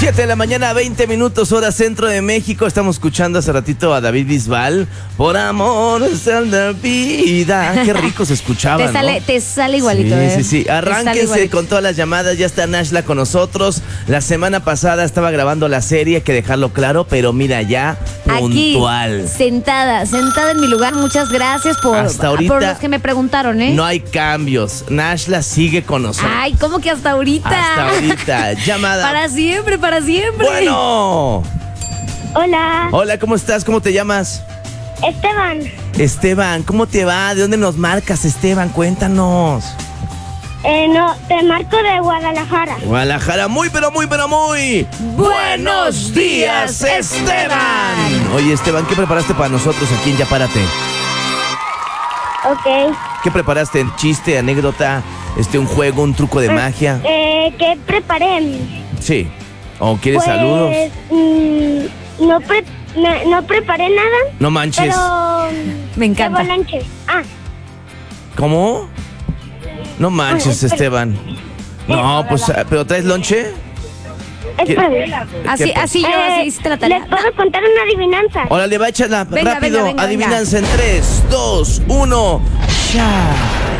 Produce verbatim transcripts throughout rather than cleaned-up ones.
siete de la mañana, veinte minutos, hora centro de México. Estamos escuchando hace ratito a David Bisbal. Por amor es la vida. Qué rico se escuchaba, Te sale, ¿no? te sale igualito, Sí, ¿eh? sí, sí. Te sale Arránquense igualito. con todas las llamadas. Ya está Nashla con nosotros. La semana pasada estaba grabando la serie, hay que dejarlo claro, pero mira, ya Aquí, puntual. sentada, sentada en mi lugar. Muchas gracias por, Hasta ahorita por los que me preguntaron, ¿eh? No hay cambios. Nashla sigue con nosotros. Ay, ¿cómo que hasta ahorita? Hasta ahorita. Llamada. Para siempre, para siempre. Bueno. Hola, Hola, ¿cómo estás? ¿Cómo te llamas? Esteban. Esteban, ¿cómo te va? ¿De dónde nos marcas, Esteban? Cuéntanos. Eh, no, te marco de Guadalajara. Guadalajara, muy, pero muy, pero muy. Buenos días, Esteban. Oye, Esteban, ¿qué preparaste para nosotros aquí en Ya Párate? Ok. ¿Qué preparaste? ¿Chiste, anécdota, este, un juego, un truco de magia? Eh, ¿qué preparé? Sí. ¿O quieres Pues, saludos? mm, no, pre- no, no preparé nada, No manches. pero... Me encanta. llevo lonche. Ah, ¿Cómo? No manches, Ah, espera. Esteban. No, pues, ah, ¿pero traes lonche? espérame. Así, ¿Qué? así yo, Eh, así hiciste la tarea. ¿Les puedo contar una adivinanza? Órale, va, échala Venga, rápido. venga, venga, Adivinanza en tres, dos, uno. Ya.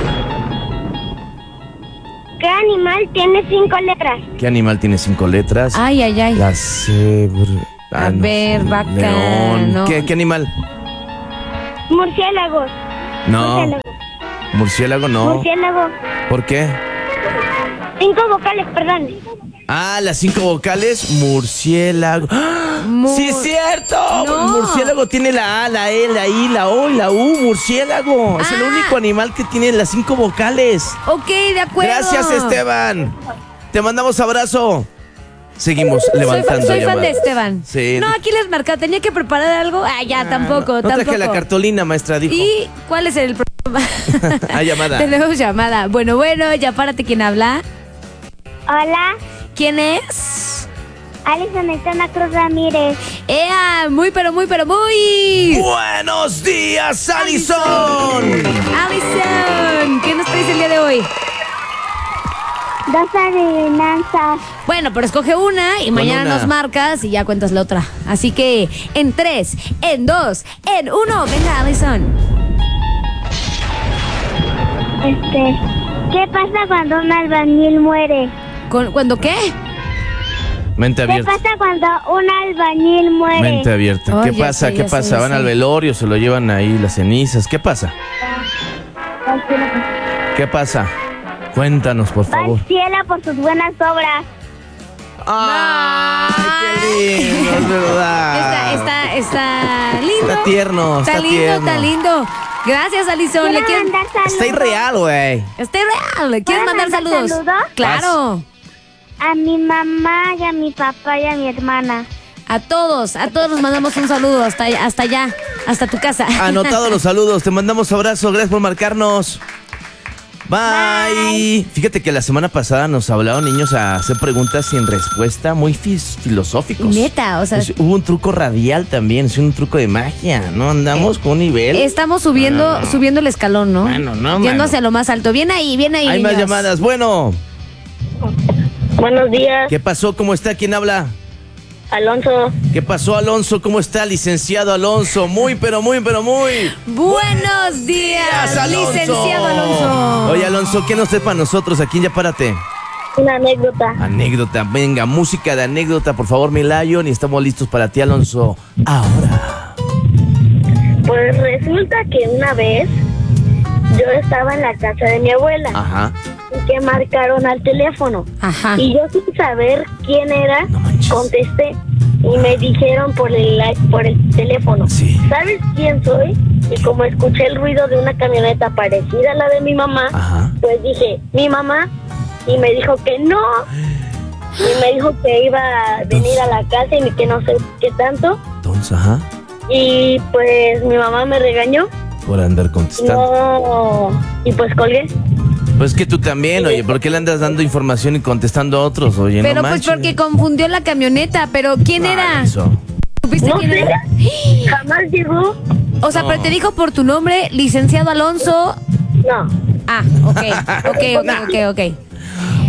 ¿Qué animal tiene cinco letras? ¿Qué animal tiene cinco letras? Ay, ay, ay. La cebra. A ver, vaca, León. no. ¿Qué, ¿Qué animal? Murciélago. No. Murciélago. Murciélago no. Murciélago. ¿Por qué? Cinco vocales, perdón. Ah, las cinco vocales. Murciélago. ¡Ah! Mu- ¡Sí es cierto! No. El murciélago tiene la A, la E, la I, la O y la U. Murciélago. Es el Ah. único animal que tiene las cinco vocales. Ok, de acuerdo. Gracias, Esteban. Te mandamos abrazo. Seguimos Soy, fan, levantando soy fan llamadas. de Esteban. Sí. No, aquí les marca. Tenía que preparar algo. Ah, ya, tampoco, No tampoco. traje la cartolina, maestra, dijo. ¿Y cuál es el problema? Ah, llamada. Tenemos llamada. Bueno, bueno, ya párate. ¿Quién habla? Hola, ¿Quién es? Alison Estana Cruz Ramírez. ¡Ea! Muy, pero muy, pero muy. Buenos días, Alison. Alison, ¿qué nos traes el día de hoy? Dos adivinanzas. Bueno, pero escoge una y Con mañana una. nos marcas y ya cuentas la otra. Así que en tres, en dos, en uno. Venga, Alison. Este, ¿qué pasa cuando un albañil muere? ¿Con- ¿Cuándo qué? Mente ¿Qué abierta. pasa cuando un albañil muere? Mente abierta. Oh, ¿Qué ya pasa? sé, ¿Qué ya sé, pasa? ya ¿Van sé. al velorio? ¿Se lo llevan ahí las cenizas? ¿Qué pasa? ¿Qué pasa? Cuéntanos, por Va favor. al cielo por sus buenas obras. ¡Ay, qué lindo! Es verdad. Está, está, está lindo. Está tierno, Está, está lindo, tierno. está lindo. Gracias, Alison. ¿Le Quiero quieres... mandar saludos Está irreal, güey. Está real. ¿Le ¿Quieres ¿Puedo mandar mandar saludos? saludos? Claro. a mi mamá y a mi papá y a mi hermana. A todos, a todos nos mandamos un saludo hasta, hasta allá, hasta tu casa. Anotado los saludos. Te mandamos abrazo. Gracias por marcarnos. Bye. Bye. Fíjate que la semana pasada nos hablaron niños a hacer preguntas sin respuesta, muy fis- filosóficos. Neta, o sea, Es- hubo un truco radial también, es un truco de magia, ¿no? Andamos con un nivel. estamos subiendo, No, no, no. subiendo el escalón, ¿no? Mano, no, Yendo mano. hacia lo más alto. Bien ahí, bien ahí, Hay más niños. llamadas. Bueno, Buenos días, ¿qué pasó? ¿Cómo está? ¿Quién habla? Alonso. ¿Qué pasó, Alonso? ¿Cómo está, licenciado Alonso? Muy, pero muy, pero muy. Buenos días, Alonso. licenciado Alonso. Oye, Alonso, ¿qué nos trae para nosotros aquí en Ya Párate? Una anécdota. Anécdota, venga, música de anécdota, por favor, mi Lion, y estamos listos para ti, Alonso. Ahora. Pues resulta que una vez yo estaba en la casa de mi abuela Ajá. y que marcaron al teléfono. Ajá. Y yo sin saber quién era, No manches. contesté y me dijeron por el por el teléfono, Sí. ¿sabes quién soy? Y como escuché el ruido de una camioneta parecida a la de mi mamá, Ajá. pues dije, ¿mi mamá? Y me dijo que no. Y me dijo que iba a venir a la casa y que no sé qué tanto. Entonces, ajá. Y pues mi mamá me regañó. Por andar contestando. No. Y pues colgué. Pues que tú también, oye, ¿por qué le andas dando información y contestando a otros? Oye, Pero no pues manches. porque confundió la camioneta, pero ¿quién Ah, era? eso. ¿Supiste No quién sé. era? Jamás llegó. O sea, No. pero te dijo por tu nombre, licenciado Alonso. No. Ah, ok, ok, ok, ok, ok.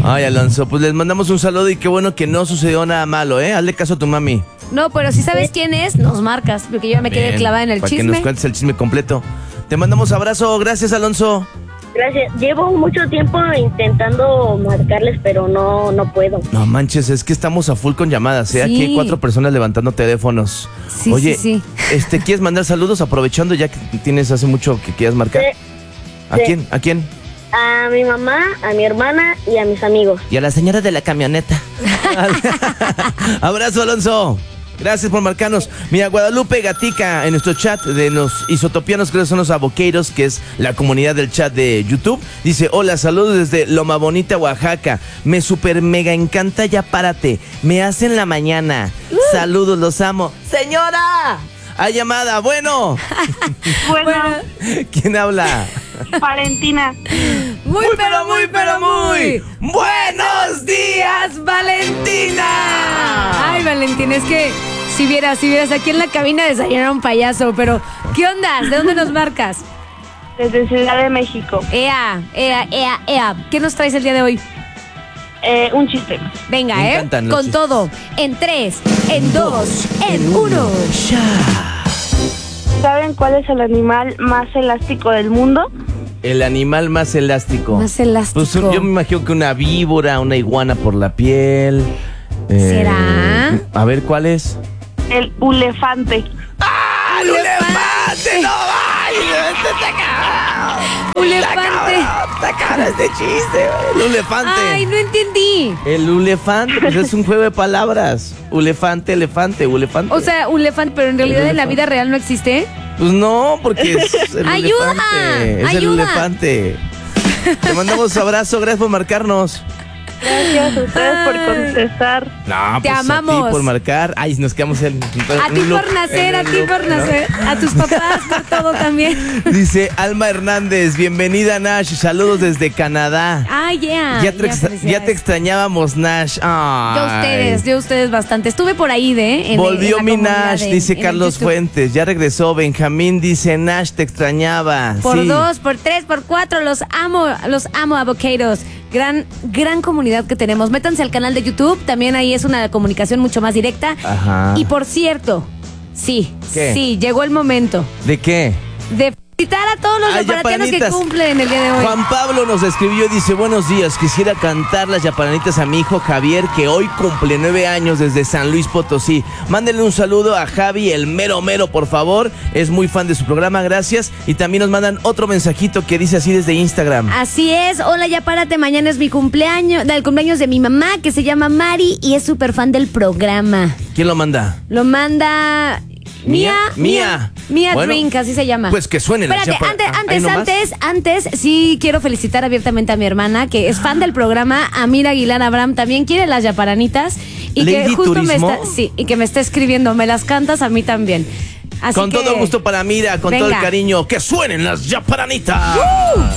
Ay, Alonso, pues les mandamos un saludo y qué bueno que no sucedió nada malo, ¿eh? Hazle caso a tu mami. No, pero si sabes quién es, nos marcas, porque yo ya me quedé Bien, clavada en el para chisme. que nos cuentes el chisme completo. Te mandamos abrazo, gracias, Alonso. Gracias. Llevo mucho tiempo intentando marcarles, pero no, no puedo. No manches, es que estamos a full con llamadas, ¿eh? Sí. Aquí hay cuatro personas levantando teléfonos. Sí, Oye, sí, sí. este, ¿quieres mandar saludos aprovechando ya que tienes hace mucho que quieras marcar? Sí, ¿A sí. quién? ¿A quién? A mi mamá, a mi hermana y a mis amigos. Y a la señora de la camioneta. Abrazo, Alonso. Gracias por marcarnos. Mira, Guadalupe Gatica en nuestro chat de los isotopianos, creo que son los aboqueiros, que es la comunidad del chat de YouTube. Dice, hola, saludos desde Loma Bonita, Oaxaca. Me super mega encanta Ya Párate. Me hacen la mañana. Saludos, los amo. Señora, hay llamada, bueno. Bueno, ¿Quién habla? Valentina. Muy, pero muy, pero muy. ¡Buenos días, Valentina! Ay, Valentina, es que si vieras, si vieras, aquí en la cabina desayunaron payaso, pero ¿qué onda? ¿De dónde nos marcas? Desde Ciudad de México. Ea, ea, ea, ea. ¿Qué nos traes el día de hoy? Eh, un chiste. Venga, Me ¿eh? encantan los Con chistes. todo. En tres, en dos, en uno. Ya. ¿Saben cuál es el animal más elástico del mundo? El animal más elástico. Más elástico. Pues un- yo me imagino que una víbora, una iguana por la piel. Eh, ¿Será? A ver, ¿cuál es? El elefante. ¡Ah, el elefante! ¡No Elefante. Está cara este chiste, güey. El elefante. Ay, no entendí. El elefante, pues es un juego de palabras. Elefante, elefante, elefante. O sea, un elefante, pero en realidad en la vida real no existe. Pues no, porque es el ¡Ayuda! elefante. Es el ¡Ayuda! elefante. Te mandamos abrazo, gracias por marcarnos. Gracias a ustedes por Ay. contestar. No, Te pues amamos. a ti por marcar. Ay, nos quedamos en A un ti loop, por nacer, en a un ti loop, por ¿no? nacer, a tus papás por todo también. Dice Alma Hernández, bienvenida Nash, saludos desde Canadá. Ay, yeah. ya, te yeah, extra- felicidades. ya te extrañábamos, Nash. Ay. Yo ustedes, yo ustedes bastante. Estuve por ahí de. En, Volvió en la mi comunidad Nash, de- dice en el Carlos YouTube. Fuentes. Ya regresó Benjamín, dice Nash, te extrañaba. Por Sí. dos, por tres, por cuatro, los amo, los amo, avocados. Gran, gran comunidad que tenemos. Métanse al canal de YouTube, también ahí es una comunicación mucho más directa. Ajá. Y por cierto, sí, ¿Qué? sí, llegó el momento ¿De qué? de felicitar a todos los Ay, yaparatianos que yaparanitas. cumplen el día de hoy. Juan Pablo nos escribió y dice, buenos días, quisiera cantar las yaparanitas a mi hijo Javier, que hoy cumple nueve años desde San Luis Potosí. Mándenle un saludo a Javi, el mero mero, por favor. Es muy fan de su programa, gracias. Y también nos mandan otro mensajito que dice así desde Instagram. Así es, hola, ya párate, mañana es mi cumpleaños, del cumpleaños de mi mamá, que se llama Mari y es súper fan del programa. ¿Quién lo manda? Lo manda Mía, Mía. Mía Bueno, Drink, así se llama. Pues que suenen las Espérate, yapar- antes, ah, ahí antes, nomás. antes, antes, sí quiero felicitar abiertamente a mi hermana, que es fan del programa, Amira Aguilar Abraham, también quiere las yaparanitas, y que Lady justo me Turismo. está, sí, y que me está escribiendo, me las cantas a mí también. Así Con que- todo gusto para Mira, con todo el Venga. cariño. ¡Que suenen las yaparanitas!